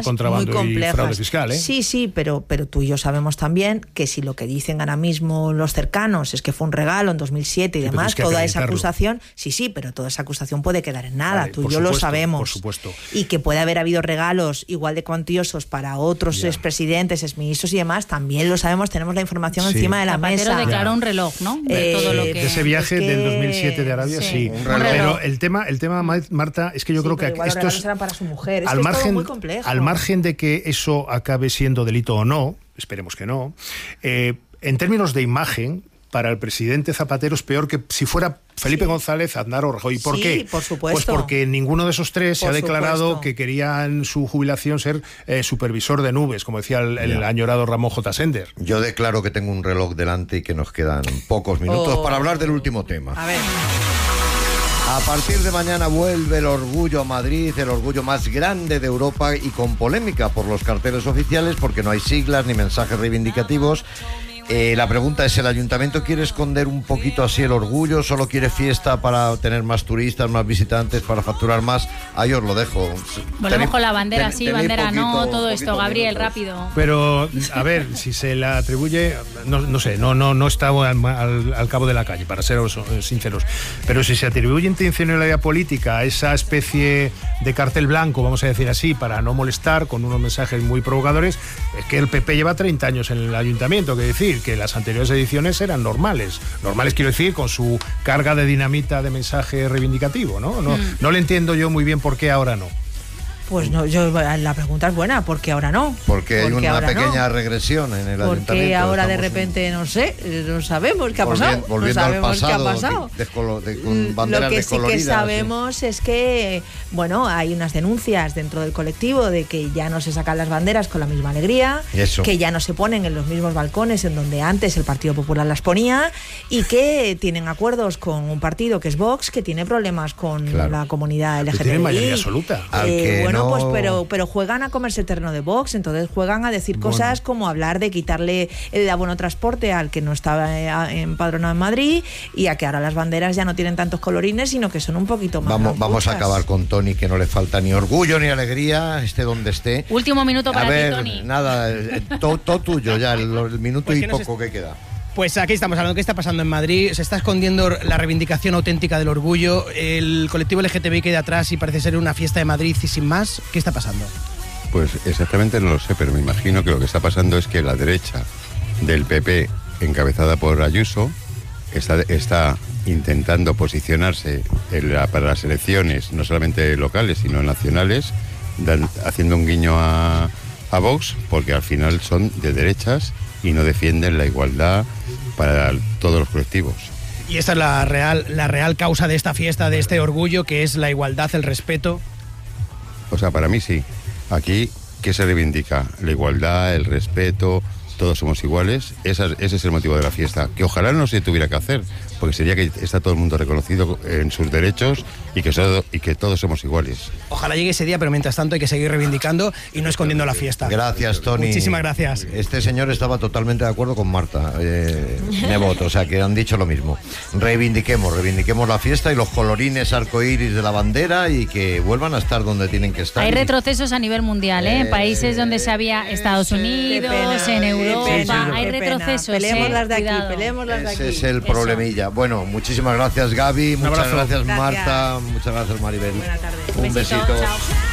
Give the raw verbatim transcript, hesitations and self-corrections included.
contrabando muy y fraude fiscal, ¿eh? Sí, sí, pero, pero tú y yo sabemos también que si lo que dicen ahora mismo los cercanos es que fue un regalo en dos mil siete y sí, demás, que toda esa acusación, sí, sí, pero toda esa acusación puede quedar en nada, vale, tú y yo supuesto, lo sabemos. Por supuesto. Y que puede haber habido regalos igual de cuantiosos para otros yeah. expresidentes, exministros y demás, también lo sabemos, tenemos la información sí. encima de la Zapatero mesa. declaró yeah. un reloj, ¿no? De, eh, todo lo que... de ese viaje es que... del dos mil siete de Arabia, sí. sí. Pero el tema, el tema, Marta, es que yo sí, creo que igual esto los es... eran para su mujer. Es al, que margen, es todo muy complejo. al margen de que eso acabe siendo delito o no, esperemos que no, eh, en términos de imagen, para el presidente Zapatero es peor que si fuera Felipe sí. González, Aznar o Rajoy. ¿Por sí, qué? Por supuesto. Pues porque ninguno de esos tres por se ha declarado supuesto. que quería en su jubilación ser eh, supervisor de nubes, como decía el, el añorado Ramón J. Sender. Yo declaro que tengo un reloj delante y que nos quedan pocos minutos oh. para hablar del último tema. A ver. A partir de mañana vuelve el Orgullo a Madrid, el orgullo más grande de Europa y con polémica por los carteles oficiales porque no hay siglas ni mensajes reivindicativos. Eh, la pregunta es, ¿el ayuntamiento quiere esconder un poquito así el orgullo? ¿Solo quiere fiesta para tener más turistas, más visitantes, para facturar más? Ahí os lo dejo. Volvemos con la bandera, ten, sí, bandera, poquito, no, todo esto, Gabriel, minutos. rápido. Pero, a ver, si se la atribuye, no, no sé, no, no, no está al, al, al cabo de la calle, para ser sinceros, pero si se atribuye intencionalidad política a esa especie de cartel blanco, vamos a decir así, para no molestar, con unos mensajes muy provocadores, es que el P P lleva treinta años en el ayuntamiento, que decir, que las anteriores ediciones eran normales. Normales quiero decir, con su carga de dinamita de mensaje reivindicativo, ¿no? No, mm. no le entiendo yo muy bien por qué ahora no. Pues no, yo la pregunta es buena, ¿por qué ahora no? Porque hay una pequeña no? regresión en el ¿Por ayuntamiento. Porque ahora Estamos de repente, no sé, no sabemos qué ha volviendo, pasado. Volviendo no sabemos al pasado, qué ha pasado. De, de, de, con banderas Lo que sí que sabemos ¿sí? es que, bueno, hay unas denuncias dentro del colectivo de que ya no se sacan las banderas con la misma alegría, que ya no se ponen en los mismos balcones en donde antes el Partido Popular las ponía y que tienen acuerdos con un partido que es Vox, que tiene problemas con claro. la comunidad L G T B I. Tiene mayoría absoluta. Eh, bueno, no... pues pero... pero juegan a comerse el terreno de Vox, entonces juegan a decir bueno. cosas como hablar de quitarle el abono transporte al que no estaba empadronado en Madrid y a que ahora las banderas ya no tienen tantos colorines, sino que son un poquito más Vamos, vamos a acabar con Tony, que no le falta ni orgullo ni alegría, esté donde esté. Último minuto para a ver, ti, Tony. Nada, todo, todo tuyo ya, el, el minuto pues y poco es... que queda. Pues aquí estamos hablando de qué está pasando en Madrid. Se está escondiendo la reivindicación auténtica del orgullo. El colectivo L G T B I queda atrás y parece ser una fiesta de Madrid y sin más. ¿Qué está pasando? Pues exactamente no lo sé, pero me imagino que lo que está pasando es que la derecha del P P, encabezada por Ayuso, está, está intentando posicionarse en la, para las elecciones, no solamente locales, sino nacionales, dan, haciendo un guiño a, a Vox, porque al final son de derechas y no defienden la igualdad para todos los colectivos. Y esta es la real, la real causa de esta fiesta, de este orgullo, que es la igualdad, el respeto. O sea, para mí sí. Aquí, ¿qué se reivindica? La igualdad, el respeto, todos somos iguales. Esa, ese es el motivo de la fiesta. Que ojalá no se tuviera que hacer, porque sería que está todo el mundo reconocido en sus derechos y que, so, y que todos somos iguales. Ojalá llegue ese día, pero mientras tanto hay que seguir reivindicando y no escondiendo la fiesta. Gracias, Tony. Muchísimas gracias. Este señor estaba totalmente de acuerdo con Marta eh, Nebot, o sea que han dicho lo mismo. Reivindiquemos, reivindiquemos la fiesta y los colorines arcoíris de la bandera y que vuelvan a estar donde tienen que estar. Hay retrocesos a nivel mundial, ¿eh? En países donde se había Estados Unidos, en Europa, sí, sí, hay retrocesos. Peleemos ¿eh? las de aquí, Cuidado. peleemos las de aquí. Ese es el problemilla. Bueno, muchísimas gracias, Gaby, muchas gracias, gracias, Marta, muchas gracias, Maribel. Buenas tardes. Un besito. besito. Chao.